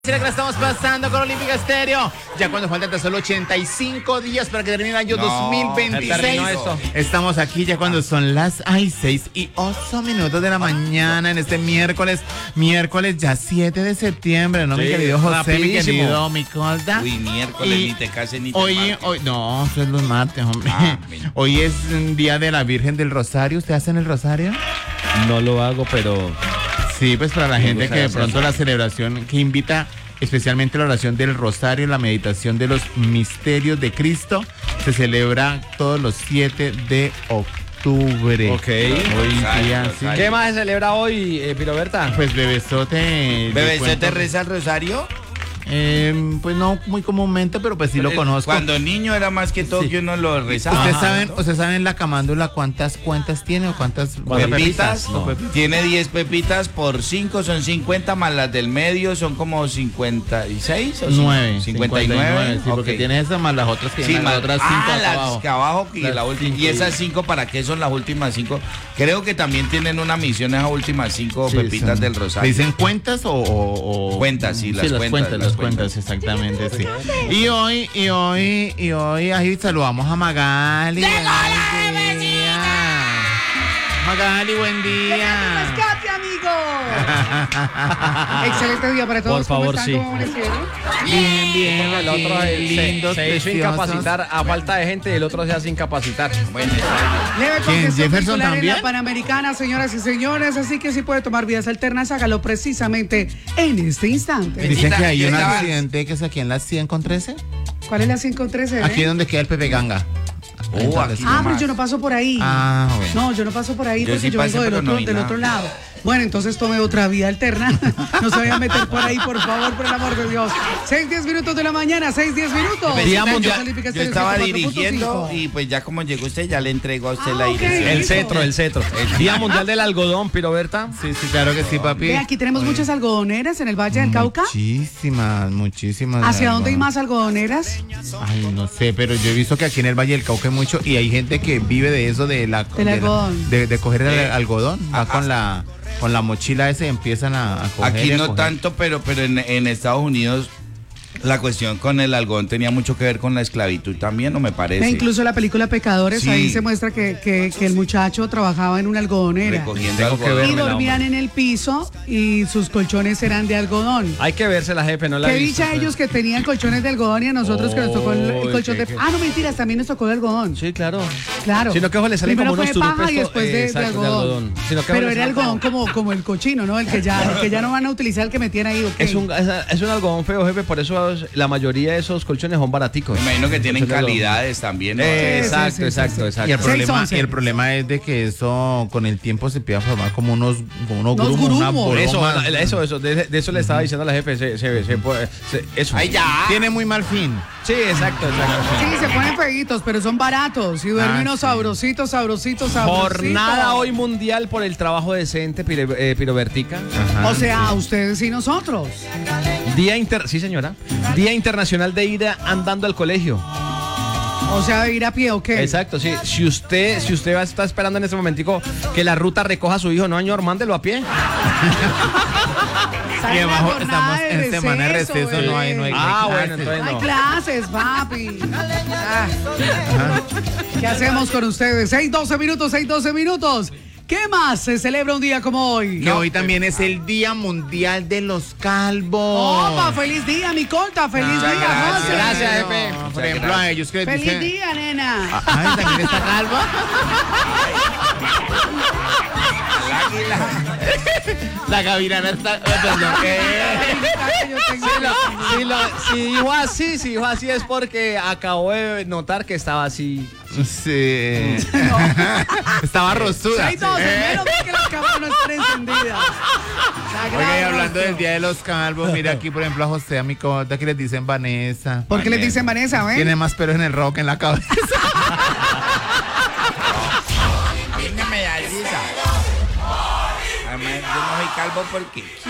Que la estamos pasando con Olímpica Estéreo. Ya cuando faltan tan solo 85 días para que termine el año 2026. Estamos aquí ya cuando son las 6:08 de la mañana en este miércoles ya 7 de septiembre, ¿no, mi querido José, mi querido Micolta? Uy, miércoles, ni te cases ni te hoy, no, eso es los martes, hombre. Hoy es un día de la Virgen del Rosario. ¿Usted hace el rosario? No lo hago, pero... Sí, pues para la gente que de pronto la celebración que invita especialmente la oración del rosario y la meditación de los misterios de Cristo se celebra todos los 7 de octubre. Ok. Hoy día, sí. ¿Qué más se celebra hoy, Piroberta? Pues Bebesote. ¿Bebesote reza el rosario? Pues no muy comúnmente, pero pues sí lo conozco. Cuando niño era más que todo que uno lo rezaba. ¿Ustedes saben la camándula cuántas cuentas tiene o cuántas pepitas? No. Tiene 10 pepitas por 5, son 50, más las del medio son como 56 o 9. 59. Sí, porque tiene esas más las otras que más las otras 5 las abajo. que abajo y Las la última. Y esas 5, ¿para qué son las últimas 5? Creo que también tienen una misión esas últimas 5 pepitas del rosario. ¿Dicen cuentas o...? Cuentas, sí, las cuentas, exactamente, sí. Y hoy ahí saludamos a Magali. Magali, buen día. ¡Rescate, amigo! Excelente día para todos. Por favor, ¿Cómo sí. están? ¿Cómo amanecieron? Bien. El otro lindos, se hizo incapacitar a falta de gente y el otro se hace incapacitar. Bueno, Leve ¿Quién? congestión ¿Jefferson tisular en también? la Panamericana, señoras y señores. Así que si puede tomar vías alternas, hágalo precisamente en este instante. Dicen que hay un Estaba- accidente que es aquí en la 100 con 13. ¿Cuál es la 513? Aquí donde queda el Pepe Ganga. aquí Ah, pero nomás. yo no paso por ahí. Bueno. No, yo no paso por ahí Yo porque sí yo pasé, vengo pero no vi del nada. otro lado. Bueno, entonces tome otra vía alterna. No se vaya a meter por ahí, por favor, por el amor de Dios. 6:10 minutos de la mañana, 6:10 minutos. Día Yo mundial. Olímpica Yo Estéreo estaba 104.5. dirigiendo y pues ya como llegó usted, ya le entrego a usted Ah, la ok. dirección. El cetro. El Día Mundial del Algodón, Piroberta. Sí, claro que sí, papi. Ve, aquí tenemos muchas algodoneras en el Valle del Cauca. Muchísimas. ¿Hacia dónde hay algodón. más algodoneras? Ay, no sé, pero yo he visto que aquí en el Valle del Cauca hay mucho y hay gente que vive de eso, Del algodón. de coger el algodón, va con la mochila ese y empiezan a coger. Aquí y a no coger. tanto, pero en Estados Unidos la cuestión con el algodón tenía mucho que ver con la esclavitud también, ¿no me parece? Ve, incluso la película Pecadores, Sí. ahí se muestra que el muchacho trabajaba en una algodonera. Recogiendo Tengo que algodón. Y vérmela, dormían en el piso y sus colchones eran de algodón. Hay que verse la jefe, no la Qué he visto. dicha ellos que tenían colchones de algodón y a nosotros que nos tocó el colchón de... Ah, no, mentiras, también nos tocó de algodón. Sí, claro. Claro. Sino que ojo, le salen Primero como unos fue paja turupes y después de exacto, de algodón. Sino que Pero ojo, le era salen algodón como el cochino, ¿no? El que ya no van a utilizar, el que metían ahí. ¿Ok? Es un algodón feo, jefe, por eso la mayoría de esos colchones son baraticos. Me imagino que tienen Colchones de algodón. calidades también, ¿no? Exacto. Y Seis, el problema es de que eso con el tiempo se empieza a formar como unos Unos grumos, una grumos. boloma. De eso le estaba diciendo a la jefe. Eso. ¡Ay, ya! Tiene muy mal fin. Sí, exacto. Sí, se ponen feitos, pero son baratos. Y duermen unos sí. sabrositos. Jornada hoy mundial por el trabajo decente, Pirobertica. Ajá. O sea, ustedes y nosotros. Sí, señora. Día Internacional de ir andando al colegio. O sea, de ir a pie, ¿o qué? Exacto, sí. Si usted está esperando en este momentico que la ruta recoja a su hijo, no, señor, mándelo a pie. Está Y en la abajo jornada estamos en semana de receso, bebé. no hay Ah, clases. bueno, entonces Hay no. clases, papi. ¿Qué hacemos con ustedes? 6:12 minutos. ¿Qué más se celebra un día como hoy? Que hoy también es el Día Mundial de los Calvos. Opa, feliz día, mi corta, feliz Muchas día, gracias. José. Gracias, jefe. Por ejemplo, a ellos que les Feliz dicen... día, nena. Ay, también está calvo. La gavilana está... perdón, Si dijo así es porque acabo de notar que estaba así. Sí. Estaba rosuda. 6:12, menos mal que las cámaras no están encendidas. Oiga, y hablando del Día de los Calvos, mira aquí, por ejemplo, a José, a mi cota, que les dicen Vanessa. ¿Por qué les dicen Vanessa, ven? Tiene más pelos en el rock que en la cabeza. Venga, me da risa. Además, yo no soy calvo porque